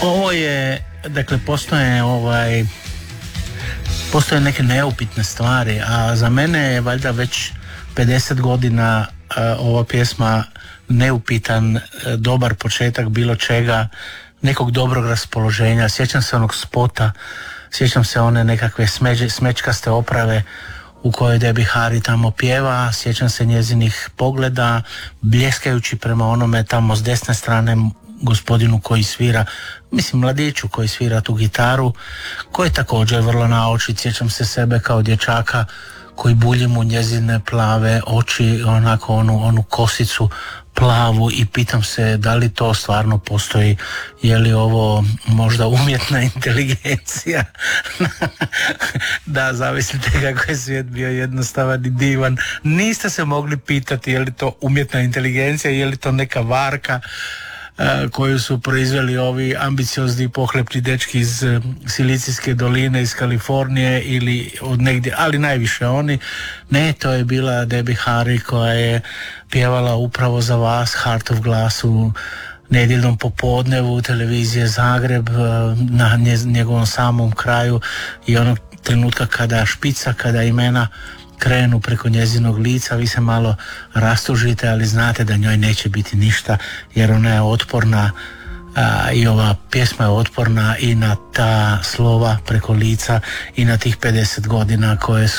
Ovo je, dakle, postoje neke neupitne stvari, a za mene je valjda već 50 godina ova pjesma neupitan, dobar početak bilo čega, nekog dobrog raspoloženja. Sjećam se onog spota, sjećam se one nekakve smečkaste oprave u kojoj Debbie Harry tamo pjeva, sjećam se njezinih pogleda, bljeskajući prema onome tamo s desne strane gospodinu koji svira, mislim mladiću koji svira tu gitaru, koji je također vrlo naočit. Sjećam se sebe kao dječaka koji bulji mu njezine plave oči, onako onu kosicu plavu, i pitam se da li to stvarno postoji, je li ovo možda umjetna inteligencija. Da, zamislite kako je svijet bio jednostavan i divan. Niste se mogli pitati je li to umjetna inteligencija, je li to neka varka koju su proizveli ovi ambiciozni pohlepni dečki iz Silicijske doline, iz Kalifornije ili od negdje, ali najviše oni. Ne, to je bila Debbie Harry koja je pjevala upravo za vas Heart of Glass u nedjeljnom popodnevu televizije Zagreb, na njegovom samom kraju, i onog trenutka kada imena krenu preko njezinog lica, vi se malo rastužite, ali znate da njoj neće biti ništa, jer ona je otporna, i ova pjesma je otporna i na ta slova preko lica i na tih 50 godina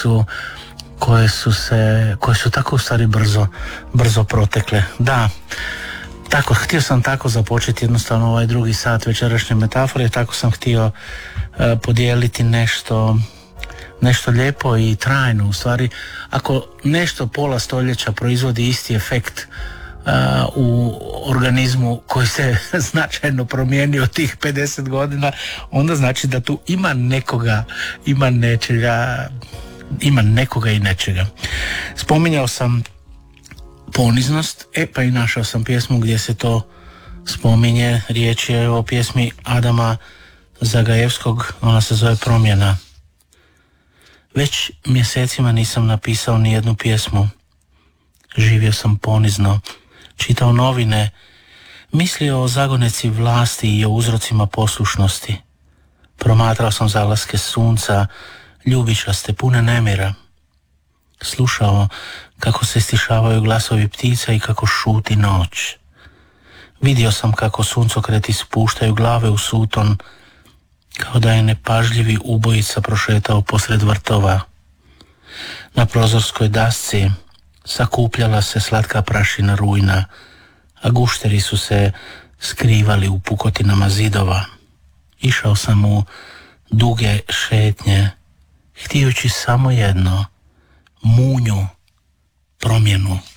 koje su tako u stvari brzo protekle. Da, tako, htio sam tako započeti jednostavno ovaj drugi sat večerašnje metafore, tako sam htio podijeliti nešto lijepo i trajno. U stvari, ako nešto pola stoljeća proizvodi isti efekt u organizmu koji se značajno promijenio tih 50 godina, onda znači da tu ima nekoga, ima nečega, ima nekoga i nečega. Spominjao sam poniznost, pa i našao sam pjesmu gdje se to spominje. Riječ je o pjesmi Adama Zagajevskog, ona se zove Promjena. Već mjesecima nisam napisao ni jednu pjesmu. Živio sam ponizno, čitao novine, mislio o zagoneci vlasti i o uzrocima poslušnosti. Promatrao sam zalaske sunca, ljubičaste, pune nemira. Slušao kako se stišavaju glasovi ptica i kako šuti noć. Vidio sam kako suncokreti spuštaju glave u suton, kao da je nepažljivi ubojica prošetao posred vrtova. Na prozorskoj dasci sakupljala se slatka prašina rujna, a gušteri su se skrivali u pukotinama zidova. Išao sam u duge šetnje, htijući samo jedno, munju, promjenu.